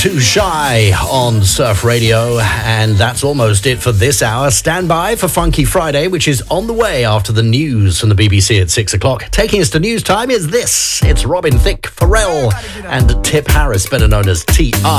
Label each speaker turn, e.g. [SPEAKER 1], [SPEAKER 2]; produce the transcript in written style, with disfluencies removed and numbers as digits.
[SPEAKER 1] Too Shy on Surf Radio, and that's almost it for this hour. Stand by for Funky Friday, which is on the way after the news from the BBC at 6 o'clock. Taking us to news time is this. It's Robin Thicke, Pharrell, and Tip Harris, better known as T.I.